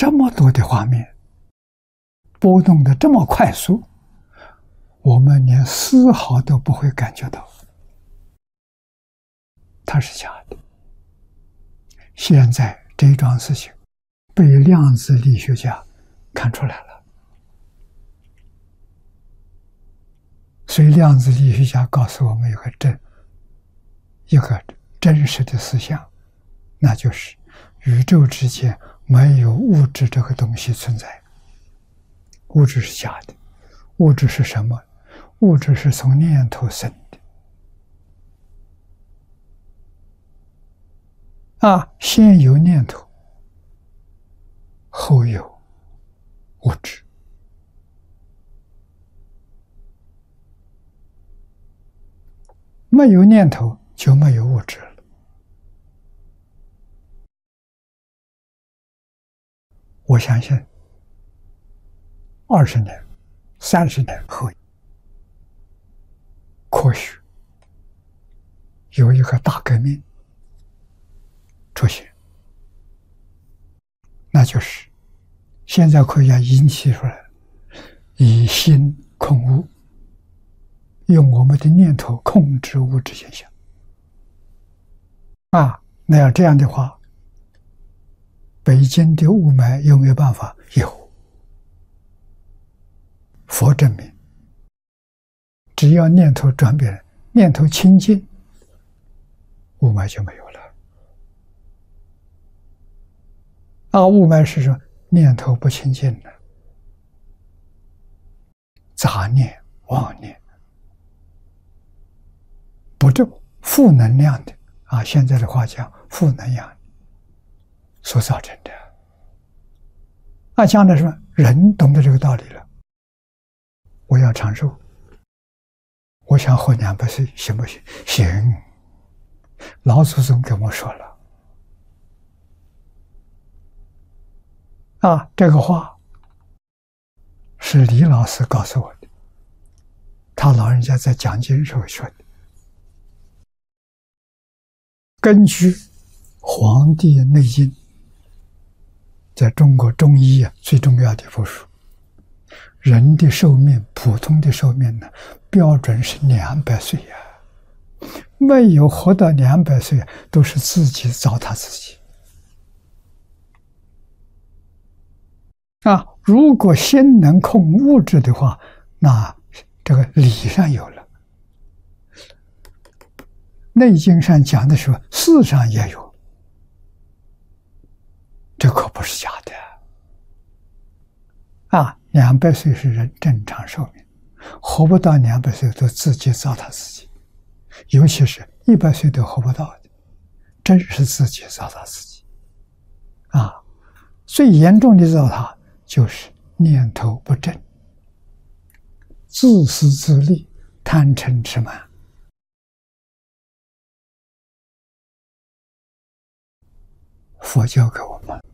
这么多的画面，波动的这么快速，我们连丝毫都不会感觉到它是假的。现在这桩事情被量子力学家看出来了，所以量子力学家告诉我们一个真实的思想，那就是宇宙之间没有物质这个东西存在，物质是假的。物质是什么？物质是从念头生的。先有念头，后有物质。没有念头就没有物质了。我相信20年、30年后，科学有一个大革命出现，那就是现在科学家已经提出来了，以心控物，用我们的念头控制物质现象。那要这样的话，北京的雾霾有没有办法？有。佛证明，只要念头转变，念头清净，雾霾就没有了。雾霾是说念头不清净了，杂念、妄念，不正负能量的现在的话讲负能量所造成的。讲的什么？人懂得这个道理了，我要长寿，我想活200岁，行不行？行。老祖宗跟我说了。这个话是李老师告诉我的，他老人家在讲经时候说的。根据《黄帝内经》，在中国中医最重要的部书，人的寿命，普通的寿命呢，标准是200岁呀。没有活到200岁，都是自己糟蹋自己。如果心能控物质的话，那这个理上有了，内经上讲的时候，事上也有，这可不是假的。200岁是人正常寿命，活不到200岁都自己糟蹋自己，尤其是100岁都活不到的，真是自己糟蹋自己。最严重的糟蹋就是念头不正，自私自利，贪嗔痴慢。佛教给我们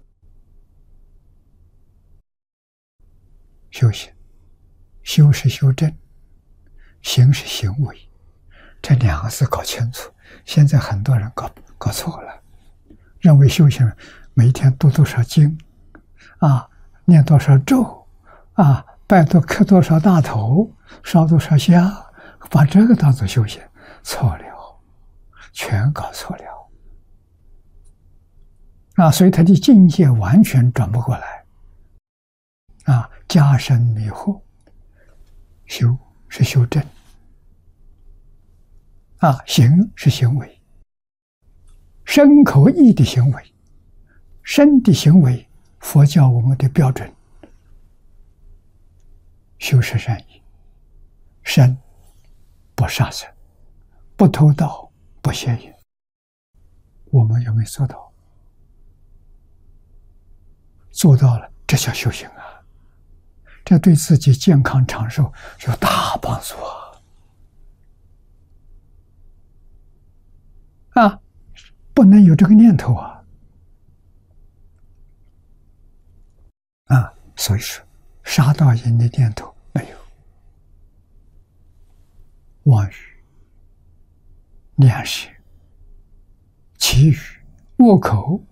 修行，修是修正，行是行为，这2个字搞清楚。现在很多人搞错了，认为修行每天读多少经念多少咒磕多少大头，烧多少香，把这个当作修行，错了，全搞错了。所以他的境界完全转不过来，加深迷惑。修是修正，行是行为，身口意的行为，身的行为，佛教我们的标准，修是善意，身不杀生，不偷盗，不邪淫，我们有没有做到？做到了，这叫修行这对自己健康长寿有大帮助不能有这个念头所以说杀盗淫的念头没有，妄语、两舌、绮语、恶口